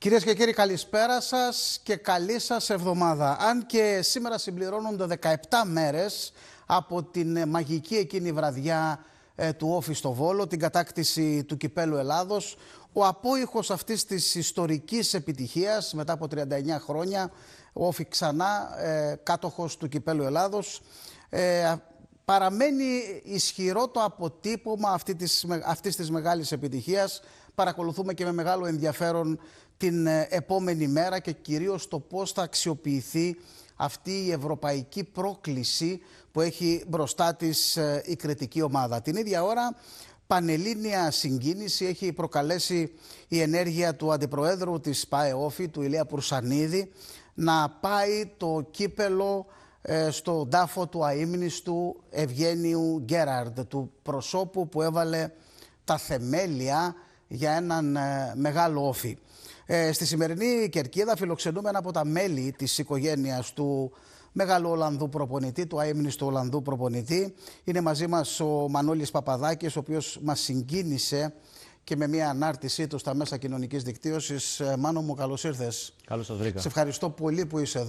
Κυρίες και κύριοι, καλησπέρα σας και καλή σας εβδομάδα. Αν και σήμερα συμπληρώνονται 17 μέρες από την μαγική εκείνη βραδιά του Όφη στο Βόλο, την κατάκτηση του Κυπέλλου Ελλάδος, ο απόϊχος αυτής της ιστορικής επιτυχίας μετά από 39 χρόνια, ο Όφη ξανά κάτοχος του Κυπέλλου Ελλάδος, παραμένει ισχυρό το αποτύπωμα αυτής της μεγάλης επιτυχίας. Παρακολουθούμε και με μεγάλο ενδιαφέρον την επόμενη μέρα και κυρίως το πώς θα αξιοποιηθεί αυτή η ευρωπαϊκή πρόκληση που έχει μπροστά της η κριτική ομάδα. Την ίδια ώρα πανελλήνια συγκίνηση έχει προκαλέσει η ενέργεια του Αντιπροέδρου της ΠΑΕ Όφη, του Ηλία Πουρσανίδη, να πάει το κύπελο στον τάφο του αείμνηστου Ευγένιου Γκέραρντ, του προσώπου που έβαλε τα θεμέλια για έναν μεγάλο Όφη. Στη σημερινή κερκίδα φιλοξενούμε ένα από τα μέλη της οικογένειας του μεγάλου Ολλανδού προπονητή, του αείμνηστου Ολλανδού προπονητή. Είναι μαζί μας ο Μανώλης Παπαδάκης, ο οποίος μας συγκίνησε και με μια ανάρτησή του στα μέσα κοινωνικής δικτύωσης. Μάνο μου, καλώς ήρθες. Καλώς σας βρήκα. Σε ευχαριστώ πολύ που είσαι εδώ.